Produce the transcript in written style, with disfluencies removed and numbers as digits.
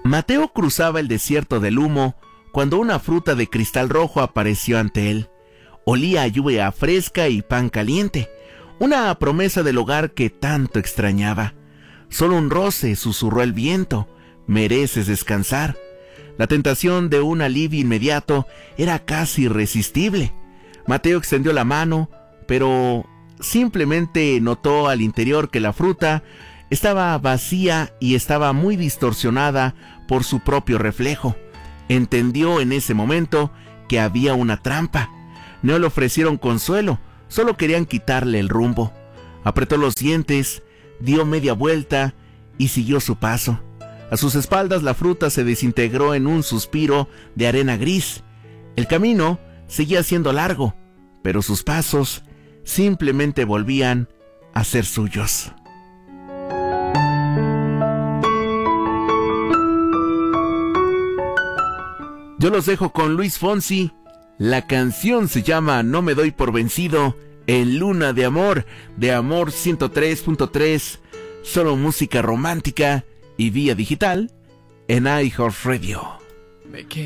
Mateo cruzaba el desierto del humo cuando una fruta de cristal rojo apareció ante él. Olía a lluvia fresca y pan caliente, una promesa del hogar que tanto extrañaba. Solo un roce, susurró el viento, mereces descansar. La tentación de un alivio inmediato era casi irresistible. Mateo extendió la mano, pero simplemente notó al interior que la fruta estaba vacía y estaba muy distorsionada por su propio reflejo. Entendió en ese momento que había una trampa. No le ofrecieron consuelo, solo querían quitarle el rumbo. Apretó los dientes, dio media vuelta y siguió su paso. A sus espaldas la fruta se desintegró en un suspiro de arena gris. El camino seguía siendo largo, pero sus pasos simplemente volvían a ser suyos. Yo los dejo con Luis Fonsi. La canción se llama No me doy por vencido, en Luna de Amor 103.3, solo música romántica y vía digital en iHeartRadio.